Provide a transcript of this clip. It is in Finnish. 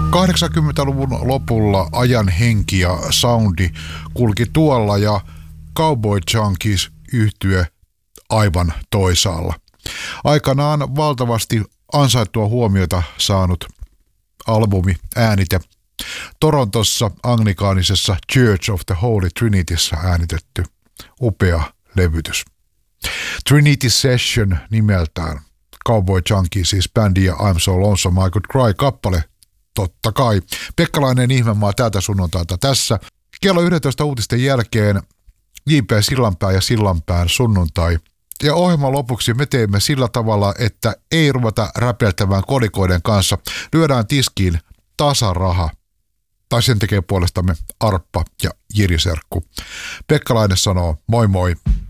80-luvun lopulla ajan henki ja soundi kulki tuolla ja Cowboy Junkies -yhtye aivan toisaalla. Aikanaan valtavasti ansaittua huomiota saanut albumi äänite. Torontossa anglikaanisessa Church of the Holy Trinityssä äänitetty upea levytys. Trinity Session nimeltään. Cowboy Junkies siis bändi ja I'm So Lonesome I Could Cry -kappale. Totta kai. Pekkalainen ihmemaa täältä sunnuntailta tässä. Kello 11 uutisten jälkeen J.P. Sillanpää ja Sillanpään sunnuntai. Ja ohjelman lopuksi me teemme sillä tavalla, että ei ruveta räpeltämään kolikoiden kanssa. Lyödään tiskiin tasaraha. Tai sen tekee puolestamme Arppa ja Jiri Serkku. Pekkalainen sanoo moi moi.